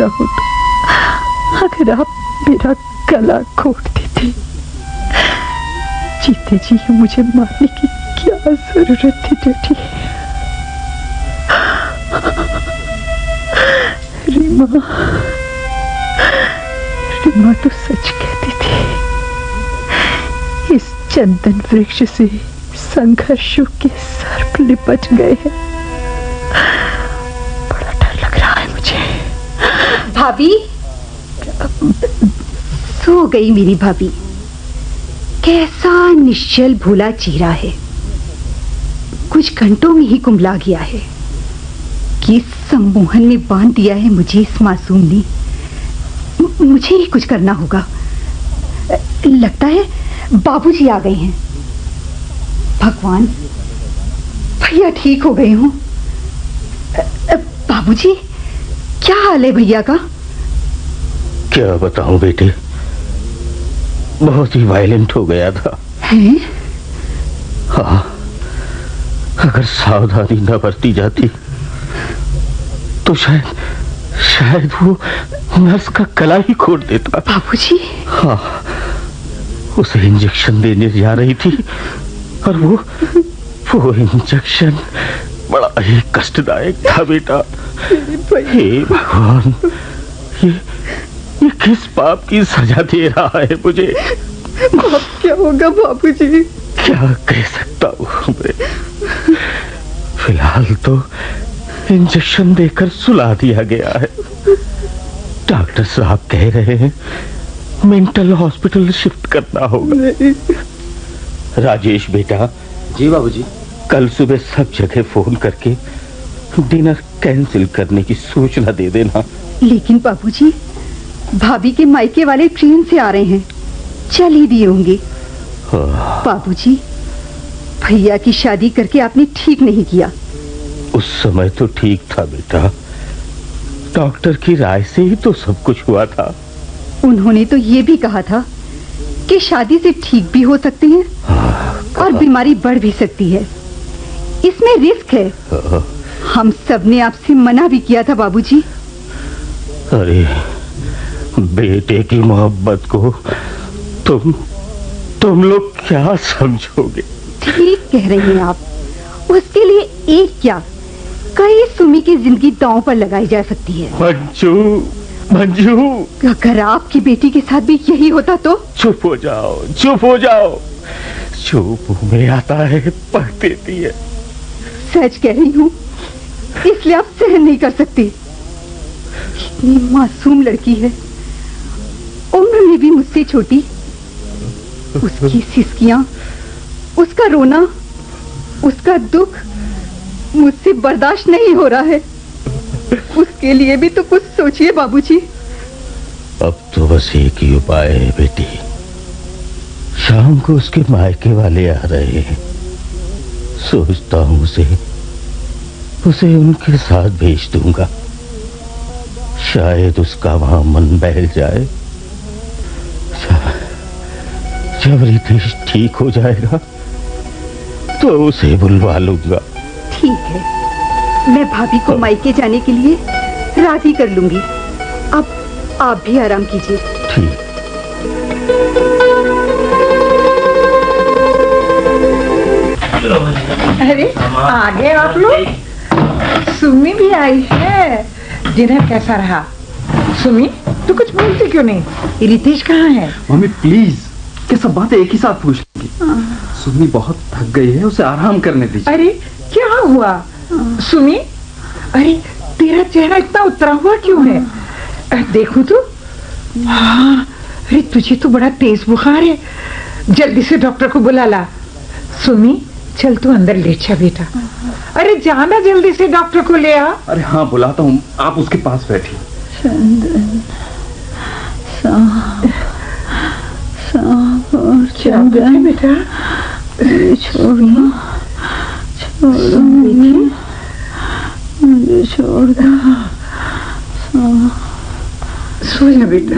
चाहो तो अगर आप मेरा गला घोट देते, जीते जी मुझे मारने की क्या जरूरत थी डैडी। रीमा तो सच कहती थी। इस चंदन वृक्ष से संघर्षों के सर्प लिपट गए हैं। बड़ा डर लग रहा है मुझे। भाभी सो गई मेरी भाभी। कैसा निश्चल भूला चेहरा है, कुछ घंटों में ही कुंभला गया है। किस सम्मोहन में बांध दिया है मुझे इस मासूम ने। मुझे ही कुछ करना होगा। लगता है बाबूजी आ गए हैं। भगवान, भैया ठीक हो गए हों। बाबूजी, क्या हाल है भैया का? क्या बताऊं बेटे, बहुत ही वायलेंट हो गया था। हैं? हाँ, अगर सावधानी न बरती जाती तो शायद वो नर्स का गला ही घोट देता। बाबूजी? हाँ, उसे इंजेक्शन देने जा रही थी और वो इंजेक्शन बड़ा ही कष्टदायक था बेटा। हे भगवान, ये किस पाप की सजा दे रहा है मुझे? अब क्या होगा बाबूजी? क्या कह सकता हूँ मैं? फिलहाल तो इंजेक्शन देकर सुला दिया गया है। डॉक्टर साहब कह रहे हैं मेंटल हॉस्पिटल शिफ्ट करना होगा। राजेश बेटा। जी बाबूजी। कल सुबह सब जगह फोन करके डिनर कैंसिल करने की सूचना दे देना। लेकिन बाबूजी, भाभी के मायके वाले ट्रेन से आ रहे हैं, चल ही दिए होंगे। बाबूजी, भैया की शादी करके आपने ठीक नहीं किया। उस समय तो ठीक था बेटा, डॉक्टर की राय से ही तो सब कुछ हुआ था। उन्होंने तो ये भी कहा था कि शादी से ठीक भी हो सकते हैं और बीमारी बढ़ भी सकती है। इसमें रिस्क है। हम सब ने आपसे मना भी किया था बाबूजी। अरे बेटे की मोहब्बत को तुम लोग क्या समझोगे? ठीक कह रही हैं आप। उसके लिए एक क्या, कई सुमी की जिंदगी दांव पर लगाई जा सकती है। मंजू, अगर आपकी बेटी के साथ भी यही होता तो? चुप हो जाओ। जो मुंह में आता है पढ़ देती है। सच कह रही हूँ, इसलिए आप सहन नहीं कर सकती। इतनी मासूम लड़की है, उम्र में भी मुझसे छोटी। उसकी सिसकियां, उसका रोना, उसका दुख मुझसे बर्दाश्त नहीं हो रहा है। उसके लिए भी तो कुछ सोचिए बाबूजी। अब तो बस एक ही उपाय है बेटी। शाम को उसके मायके वाले आ रहे हैं। सोचता हूँ उसे उनके साथ भेज दूंगा। शायद उसका वहां मन बहल जाए। जब रितेश ठीक हो जाएगा तो उसे बुलवा लूंगा। ठीक है, मैं भाभी को मायके जाने के लिए राजी कर लूंगी। अब आप भी आराम कीजिए। ठीक। अरे आ गए आप लोग। सुमी भी आई है। डिनर कैसा रहा? सुमी, तू कुछ बोलती क्यों नहीं? रितेश कहाँ है? मम्मी प्लीज, ये सब बातें एक ही साथ पूछ लेंगी। सुमी बहुत थक गई है, उसे आराम करने दीजिए। अरे क्या हुआ सुमी? अरे तेरा चेहरा इतना उतरा हुआ क्यों है? देखो तो। हाँ, अरे तुझे तो बड़ा तेज बुखार है। जल्दी से डॉक्टर को बुला ला। सुमी, चल तू अंदर लेट जा बेटा। अरे जाना जल्दी से डॉक्टर को ले आ। अरे हाँ बुलाता हूँ, आप उसके पास बैठिए। चंदन बेटा, छोड़ो मुझे छोड़ दो। सो जा बेटा।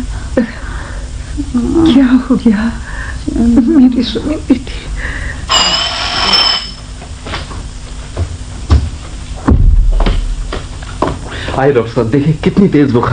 क्या हो गया मेरी सुनी बेटी? आइए डॉक्टर साहब, देखिए कितनी तेज बुखार